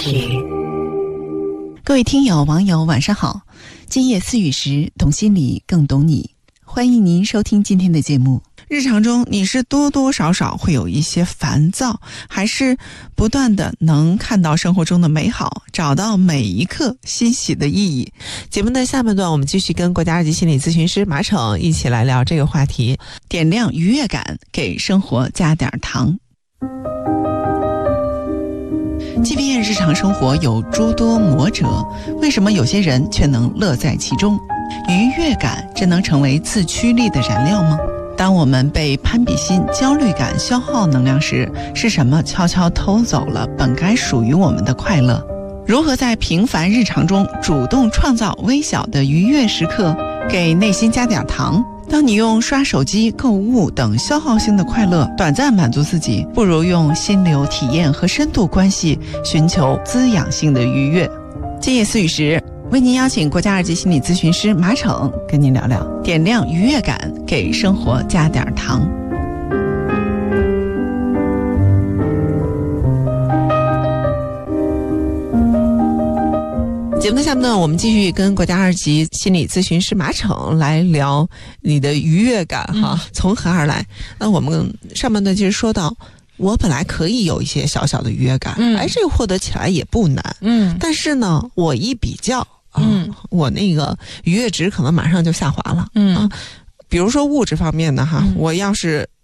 题。 各位听友网友晚上好，今夜私语时，懂心理更懂你，欢迎您收听今天的节目。日常中你是多多少少会有一些烦躁，还是不断的能看到生活中的美好，找到每一刻欣喜的意义？ 节目的下半段我们继续跟国家2级心理咨询师马骋一起来聊这个话题， 点亮愉悦感，给生活加点糖。即便日常生活有诸多磨折，为什么有些人却能乐在其中？愉悦感真能成为自驱力的燃料吗？当我们被攀比心、焦虑感消耗能量时，是什么悄悄偷走了本该属于我们的快乐？如何在平凡日常中主动创造微小的愉悦时刻，给内心加点糖？当你用刷手机、购物等消耗性的快乐短暂满足自己，不如用心流体验和深度关系寻求滋养性的愉悦。今夜私语时，为您邀请国家2级心理咨询师马骋跟您聊聊，点亮愉悦感，给生活加点糖。 节目的下面呢，我们继续跟国家2级心理咨询师马骋来聊你的愉悦感哈，从何而来？那我们上半段其实说到，我本来可以有一些小小的愉悦感，这个获得起来也不难，但是呢，我一比较我那个愉悦值可能马上就下滑了，比如说物质方面的哈，我要是